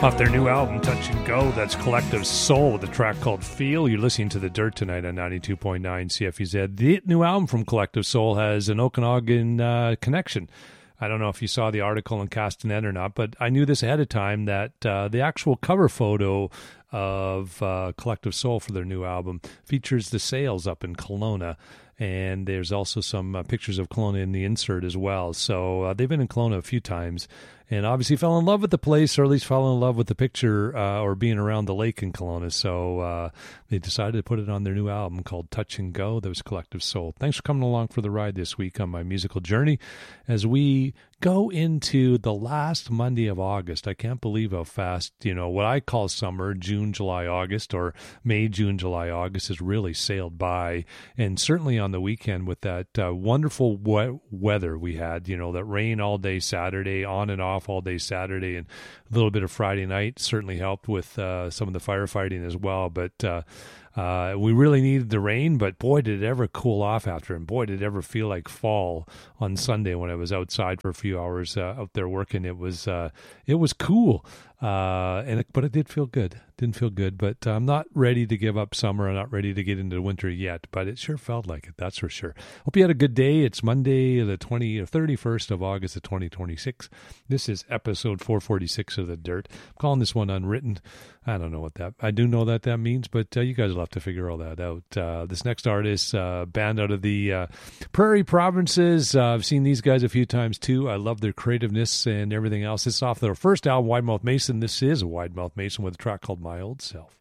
Off their new album, Touch and Go, that's Collective Soul with a track called Feel. You're listening to The Dirt tonight on 92.9 CFUZ. The new album from Collective Soul has an Okanagan connection. I don't know if you saw the article in Castanet or not, but I knew this ahead of time that the actual cover photo of Collective Soul for their new album features the sails up in Kelowna. And there's also some pictures of Kelowna in the insert as well. So they've been in Kelowna a few times and obviously fell in love with the place, or at least fell in love with the picture or being around the lake in Kelowna. So they decided to put it on their new album called Touch and Go. That was Collective Soul. Thanks for coming along for the ride this week on my musical journey as we go into the last Monday of August. I can't believe how fast, what I call summer, June, July, August, or May, June, July, August has really sailed by. And certainly on the weekend with that wonderful weather we had, that rain all day Saturday, on and off all day Saturday, and a little bit of Friday night certainly helped with some of the firefighting as well. But we really needed the rain, but boy, did it ever cool off after, and boy, did it ever feel like fall on Sunday when I was outside for a few hours out there working. It was cool, but it did feel good. Didn't feel good, but I'm not ready to give up summer. I'm not ready to get into winter yet, but it sure felt like it. That's for sure. Hope you had a good day. It's Monday, the 31st of August of 2026. This is episode 446 of The Dirt. I'm calling this one Unwritten. I don't know what I do know that means, but you guys will have to figure all that out. This next artist, band out of the Prairie Provinces. I've seen these guys a few times too. I love their creativeness and everything else. This is off their first album, Wide Mouth Mason. This is a Wide Mouth Mason with a track called My Old Self.